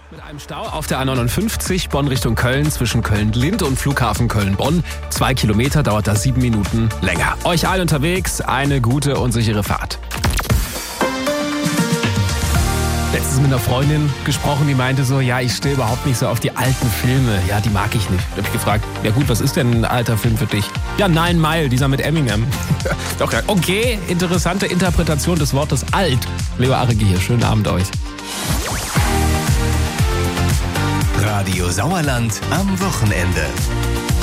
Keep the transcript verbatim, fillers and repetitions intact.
Mit einem Stau auf der A neunundfünfzig Bonn Richtung Köln zwischen Köln-Lind und Flughafen Köln-Bonn. Zwei Kilometer dauert das sieben Minuten länger. Euch allen unterwegs eine gute und sichere Fahrt. Letztens mit einer Freundin gesprochen, die meinte so, ja, ich stehe überhaupt nicht so auf die alten Filme. Ja, die mag ich nicht. Da habe ich gefragt, ja gut, was ist denn ein alter Film für dich? Ja, Nine Mile, dieser mit Eminem. Doch, okay, interessante Interpretation des Wortes alt. Leo Arregi hier, schönen Abend euch. Radio Sauerland am Wochenende.